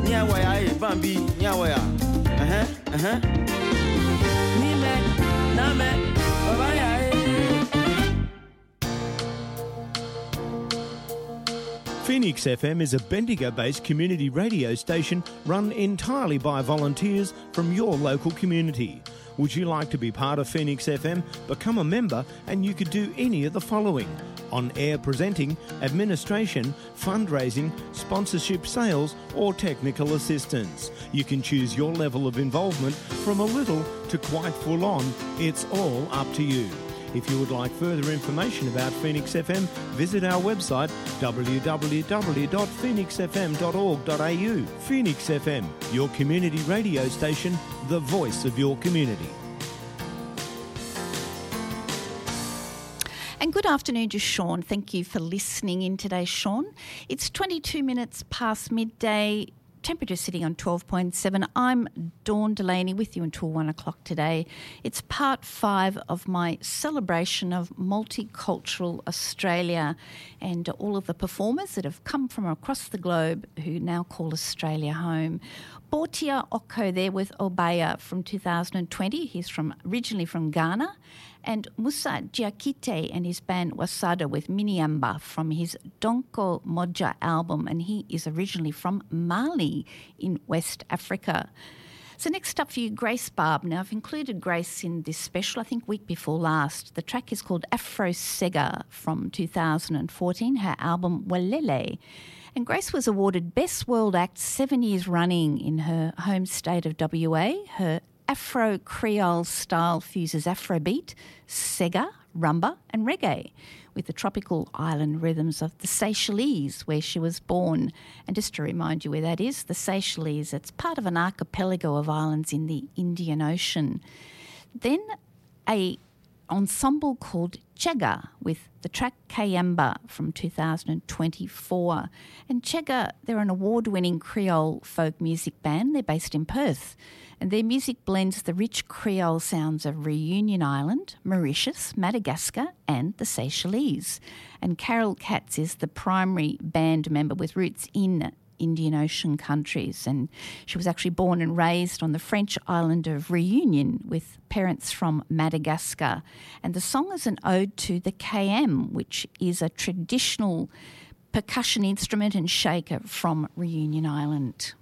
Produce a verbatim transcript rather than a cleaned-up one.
Nyawaya, Bambi, Nyawaya. Uh huh, uh huh. Nime, Name, Babaya. Phoenix F M is a Bendigo-based community radio station run entirely by volunteers from your local community. Would you like to be part of Phoenix F M? Become a member and you could do any of the following: on-air presenting, administration, fundraising, sponsorship, sales or technical assistance. You can choose your level of involvement from a little to quite full on. It's all up to you. If you would like further information about Phoenix F M, visit our website w w w dot phoenix f m dot org dot a u. Phoenix F M, your community radio station, the voice of your community. And good afternoon to Sean. Thank you for listening in today, Sean. It's twenty-two minutes past midday. Temperature sitting on twelve point seven. I'm Dawn Delaney with you until one o'clock today. It's part five of my celebration of multicultural Australia and all of the performers that have come from across the globe who now call Australia home. Bortia Oko there with Obaya from two thousand twenty. He's from originally from Ghana. And Musa Diakite and his band Wasada with Miniamba from his Donko Moja album, and he is originally from Mali in West Africa. So next up for you, Grace Barb. Now, I've included Grace in this special, I think week before last. The track is called Afro Sega from two thousand fourteen, her album Walele. And Grace was awarded Best World Act seven years running in her home state of W A. Her Afro-Creole style fuses Afrobeat, Sega, rumba and reggae with the tropical island rhythms of the Seychelles, where she was born. And just to remind you where that is, the Seychelles, it's part of an archipelago of islands in the Indian Ocean. Then a ensemble called Chega with the track Kayamba from two thousand twenty-four. And Chega, they're an award-winning Creole folk music band. They're based in Perth. And their music blends the rich Creole sounds of Reunion Island, Mauritius, Madagascar and the Seychelles. And Carol Katz is the primary band member with roots in Indian Ocean countries, and she was actually born and raised on the French island of Reunion with parents from Madagascar. And the song is an ode to the K M, which is a traditional percussion instrument and shaker from Reunion Island.